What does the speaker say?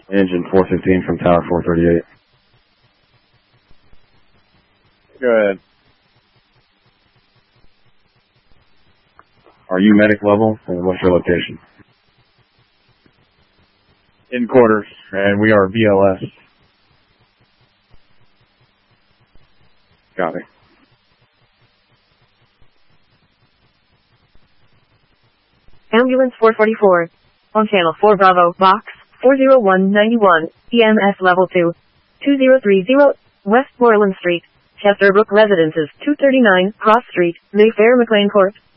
Engine 415 from Tower 438. Go ahead. Are you medic level, and what's your location? In quarters, and we are BLS. Copy. Ambulance 444. On channel 4 Bravo, box 40191, EMS level 2. 2030, West Moreland Street, Chesterbrook Residences, 239, Cross Street, Mayfair, McLean Court.